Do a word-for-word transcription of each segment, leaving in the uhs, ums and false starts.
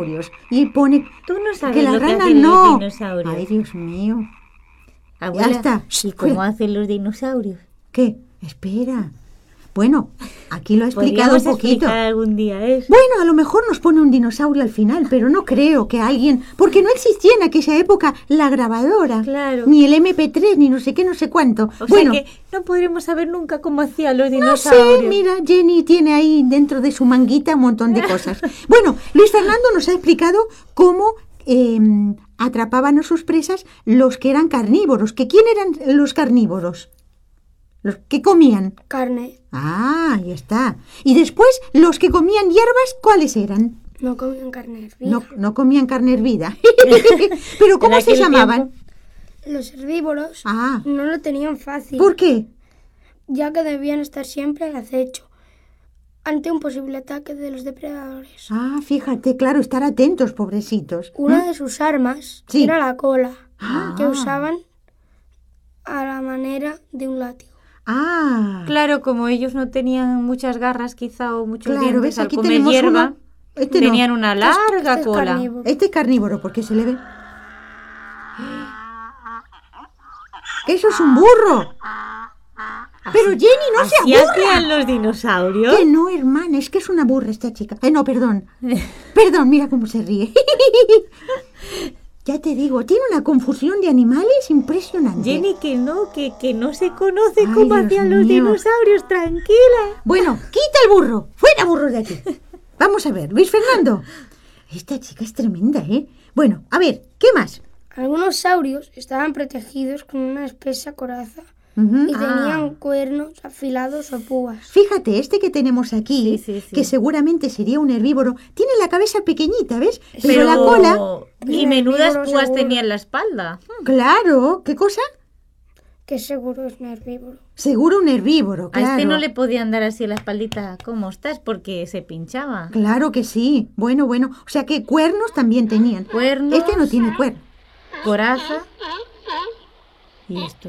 Y pone Tú no sabes que la lo que rana hacen no. los dinosaurios. Ay, Dios mío. Abuela, Ya está. ¿y cómo Fuera. hacen los dinosaurios? ¿Qué? Espera. Bueno, aquí lo ha explicado un ¿Podríamos poquito. explicar algún día eso? Bueno, a lo mejor nos pone un dinosaurio al final, pero no creo que alguien... Porque no existía en aquella época la grabadora. Claro. Ni el eme pe tres, ni no sé qué, no sé cuánto. O bueno, sea que no podremos saber nunca cómo hacían los no dinosaurios. sé, mira, Jenny tiene ahí dentro de su manguita un montón de cosas. Bueno, Luis Fernando nos ha explicado cómo eh, atrapaban a sus presas los que eran carnívoros. ¿Que quién eran los carnívoros? Los que comían. Carne. Ah, ahí está. Y después, los que comían hierbas, ¿cuáles eran? No comían carne hervida. No, no comían carne hervida. ¿Pero cómo En se aquel llamaban? tiempo. Los herbívoros Ah. no lo tenían fácil, ¿Por qué? ya que debían estar siempre al acecho ante un posible ataque de los depredadores. Ah, fíjate, claro, estar atentos, pobrecitos. Una de sus armas Sí. era la cola, Ah. que usaban a la manera de un látigo. Ah, Claro, como ellos no tenían muchas garras quizá o muchos claro, dientes ves, al aquí comer tenemos hierba, uno. Este no. tenían una larga Este es cola. carnívoro. Este es carnívoro, porque se le ve. ¡Que eso es un burro! Pero Jenny, no se ¿Así aburra. hacían los dinosaurios? Que no, hermana, es que es una burra esta chica. Eh, no, perdón. Perdón, mira cómo se ríe. Ya te digo, tiene una confusión de animales impresionante. Jenny, que no, que, que no se conoce Ay, cómo Dios hacían los mío. dinosaurios, tranquila. Bueno, quita el burro. Fuera burros de aquí. Vamos a ver, Luis Fernando. Esta chica es tremenda, ¿eh? Bueno, a ver, ¿qué más? Algunos saurios estaban protegidos con una espesa coraza Ujú. y Ah. tenían cuernos afilados o púas. Fíjate, este que tenemos aquí, Sí, sí, sí. que seguramente sería un herbívoro, tiene la cabeza pequeñita, ¿ves? Pero, Pero la cola, Y Un menudas herbívoro púas seguro. tenía en la espalda. claro, ¿qué cosa? Que seguro es un herbívoro. Seguro un herbívoro, A claro. este no le podían dar así en la espaldita, ¿cómo estás? Porque se pinchaba. Claro que sí. Bueno, bueno. O sea que cuernos también tenían. Cuernos. Este no tiene cuerno. Coraza. ¿Y esto?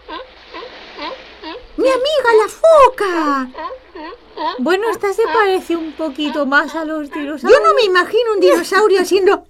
¡Mi amiga la foca! Bueno, esta se parece un poquito más a los dinosaurios. Yo no me imagino un dinosaurio haciendo...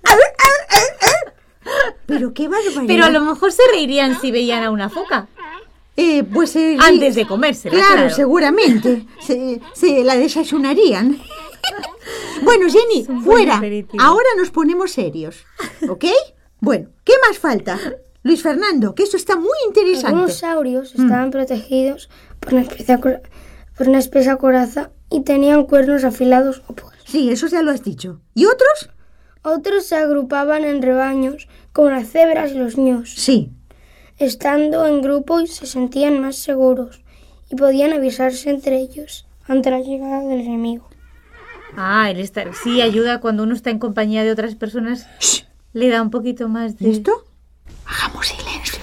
Pero qué barbaridad. Pero a lo mejor se reirían si veían a una foca. Eh, pues eh, Antes de comérsela, Claro, claro. seguramente. Se, se la desayunarían. Bueno, Jenny, Es un buen fuera. aperitivo. Ahora nos ponemos serios. ¿Ok? Bueno, ¿qué más falta? Luis Fernando, que esto está muy interesante. Algunos saurios estaban protegidos por una, espesa, cora- por una espesa coraza y tenían cuernos afilados o púas. Sí, eso ya lo has dicho. ¿Y otros? Otros se agrupaban en rebaños, como las cebras y los ños, Sí. estando en grupo y se sentían más seguros y podían avisarse entre ellos ante la llegada del enemigo. Ah, el estar, sí, ayuda cuando uno está en compañía de otras personas. Shh. Le da un poquito más de... ¿Esto? Hagamos silencio.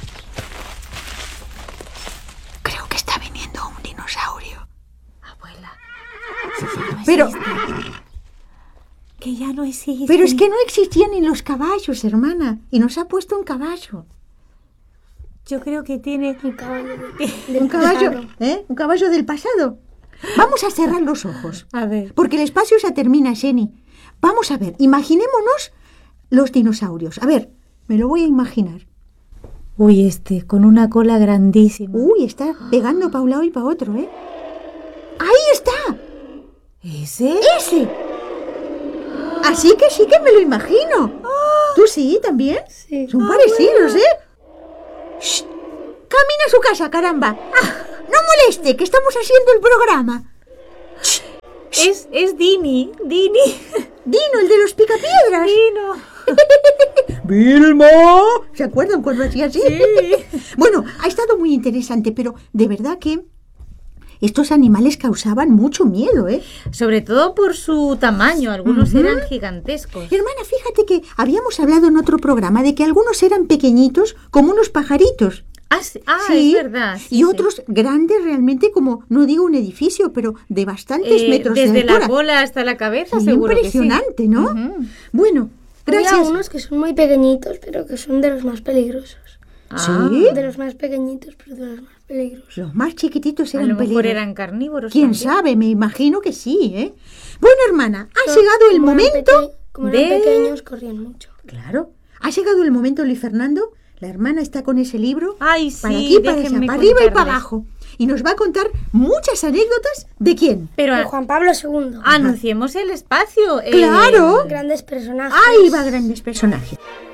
Creo que está viniendo un dinosaurio. Abuela. Pero, Que ya no existe. pero es que no existían ni los caballos, hermana. Y nos ha puesto un caballo. Yo creo que tiene... Un caballo de- del Un caballo, pasado. ¿eh? Un caballo del pasado. Vamos a cerrar los ojos. A ver. Porque el espacio se termina, Jenny. Vamos a ver, imaginémonos los dinosaurios. A ver, me lo voy a imaginar. Uy, este, con una cola grandísima. Uy, está pegando para un lado y para otro, ¿eh? ¡Ahí está! ¿Ese? ¡Ese! Así que sí que me lo imagino. ¿Tú sí, también? Sí. Son parecidos, ¿eh? ¡Shh! ¡Camina a su casa, caramba! ¡Ah! ¡No moleste, que estamos haciendo el programa! Es, es Dini, Dini. Dino, el de los picapiedras. Dino. ¡Vilma! ¿Se acuerdan cuando hacía así? Sí. Bueno, ha estado muy interesante, pero de verdad que estos animales causaban mucho miedo, ¿eh? Sobre todo por su tamaño, algunos Ujú. eran gigantescos. Hermana, fíjate que habíamos hablado en otro programa de que algunos eran pequeñitos, como unos pajaritos. Ah, sí, ah, Sí, es verdad. sí, y sí. otros grandes realmente, como, no digo un edificio, pero de bastantes Eh, metros desde de altura. la cola hasta la cabeza, Sí, seguro impresionante, que sí. ¿no? Ujú. Bueno, gracias. Había unos que son muy pequeñitos, pero que son de los más peligrosos. Ah, ¿Sí? De los más pequeñitos, pero de los más peligrosos. Los más chiquititos A eran lo mejor peligros. eran carnívoros. ¿Quién también. sabe? Me imagino que sí, ¿eh? Bueno, hermana, ha Son llegado el como momento... pete- Como ¿Ves? eran pequeños, corrían mucho. Claro. Ha llegado el momento, Luis Fernando. La hermana está con ese libro. Ay, sí, para aquí, para allá, déjenme para arriba y para contarles. abajo. Y nos va a contar muchas anécdotas. ¿De quién? Pero De Juan Pablo segundo. anunciemos el espacio. eh, ¡Claro! Grandes personajes. Ahí va grandes personajes.